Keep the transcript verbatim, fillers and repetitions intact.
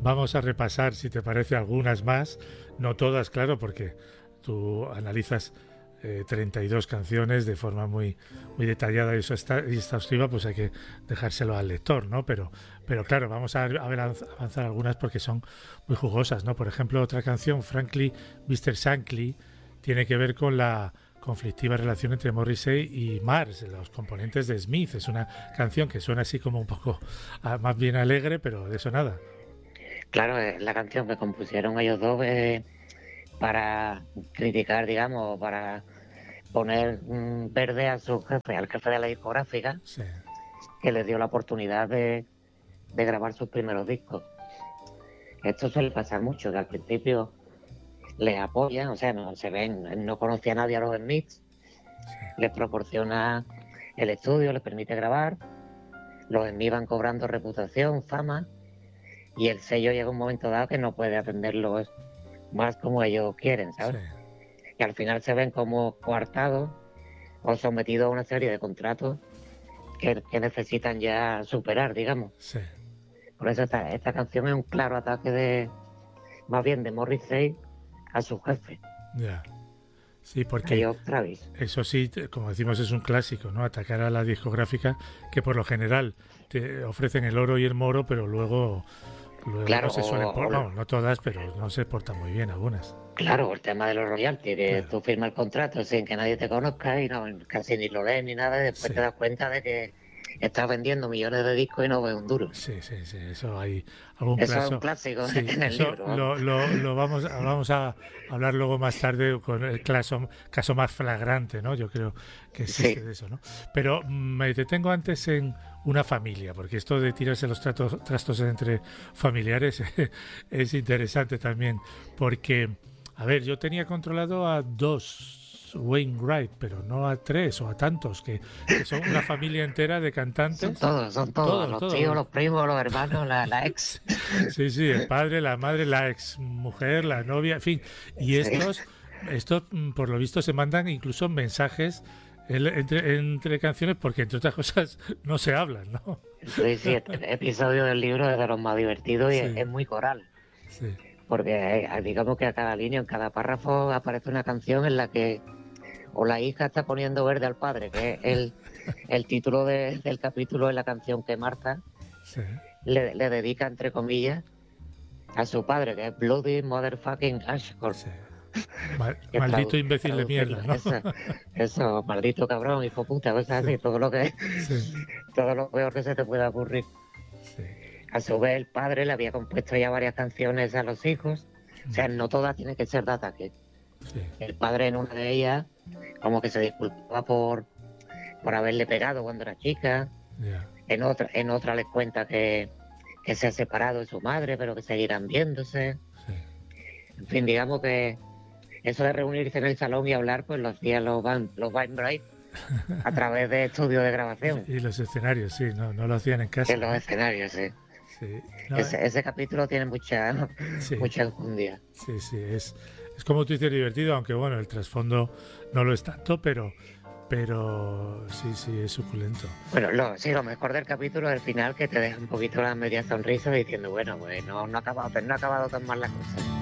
vamos a repasar, si te parece, algunas más, no todas, claro, porque tú analizas eh, treinta y dos canciones de forma muy muy detallada y eso está exhaustiva, pues hay que dejárselo al lector, ¿no? Pero pero claro, vamos a, a ver avanzar algunas porque son muy jugosas, ¿no? Por ejemplo, otra canción, Frankly, mister Shankly, tiene que ver con la conflictiva relación entre Morrissey y Mars, los componentes de Smith. Es una canción que suena así como un poco ah, más bien alegre, pero de eso nada. Claro, es la canción que compusieron ellos dos eh, para criticar, digamos, para poner mm, verde a su jefe, al jefe de la discográfica, Sí, que les dio la oportunidad de, de grabar sus primeros discos. Esto suele pasar mucho, que al principio les apoyan, o sea, no se ven, no conocía a nadie a los Smiths, sí, les proporciona el estudio, les permite grabar, los Smiths van cobrando reputación, fama, y el sello llega un momento dado que no puede atenderlos más como ellos quieren, sí, ¿sabes? Y al final se ven como coartados o sometidos a una serie de contratos que, que necesitan ya superar, digamos. sí, Por eso esta, esta canción es un claro ataque de, más bien de Morrissey a su jefe, ya. Sí, a porque Geoff Travis. eso sí, te- como decimos, es un clásico, ¿no? Atacar a la discográfica que por lo general te ofrecen el oro y el moro, pero luego luego no Claro, se suelen, o, por, o vamos, no todas, pero no se portan muy bien algunas. claro, el tema de los royalties, que Claro, tú firmas el contrato sin que nadie te conozca y no, casi ni lo lees ni nada, y después sí. te das cuenta de que estás vendiendo millones de discos y no ves un duro. Sí, sí, sí, eso hay algún Eso es un caso. clásico Sí, en el eso libro, vamos. lo, lo, lo vamos, vamos a hablar luego más tarde con el caso, caso más flagrante, ¿no? Yo creo que Sí, existe de eso, ¿no? Pero mm, me detengo antes en una familia, porque esto de tirarse los tratos, trastos entre familiares es interesante también, porque, a ver, yo tenía controlado a dos Wainwright, pero no a tres o a tantos, que, que son una familia entera de son cantantes. todos, son todos, Todos, los tíos, todos. los primos, los hermanos, la, la ex. Sí, sí, el padre, la madre, la ex mujer, la novia, en fin. Y Sí, estos, estos mm, por lo visto, se mandan incluso mensajes el- entre, entre canciones porque, entre otras cosas, no se hablan, ¿no? sí, sí, este episodio del libro es de los más divertidos y es, Sí, es muy coral. sí, Porque eh, digamos que a cada línea, en cada párrafo, aparece una canción en la que o la hija está poniendo verde al padre, que es el, el título de- del capítulo de la canción que Marta sí, le, le dedica, entre comillas, a su padre, que es Bloody Motherfucking Ashford, sí. Ma- que maldito tradu- imbécil de traducirlo, mierda, ¿no? eso, eso, maldito cabrón, hijo puta, cosas Sí, así, todo lo que, sí, todo lo peor que se te pueda ocurrir. sí, A su vez, el padre le había compuesto ya varias canciones a los hijos, o sea, no todas tienen que ser de ataque. sí, El padre en una de ellas, como que se disculpaba por, por haberle pegado cuando era chica. ya, En otra, en otra les cuenta que, que se ha separado de su madre, pero que seguirán viéndose. sí. En fin, digamos que eso de reunirse en el salón y hablar, pues lo hacían los Van, los Van Bright a través de estudios de grabación, Y, y los escenarios, sí, no, no lo hacían en casa, en los ¿no? escenarios. Sí. Sí, no, eh, Ese, ese capítulo tiene mucha, sí. mucha enjundia. Sí, sí, es, es como tú dices divertido, aunque bueno, el trasfondo no lo es tanto, pero, pero sí, sí, es suculento. Bueno, lo, sí, lo mejor del capítulo es el final, que te deja un poquito la media sonrisa diciendo, bueno, pues no, no, ha acabado, no ha acabado tan mal la cosa.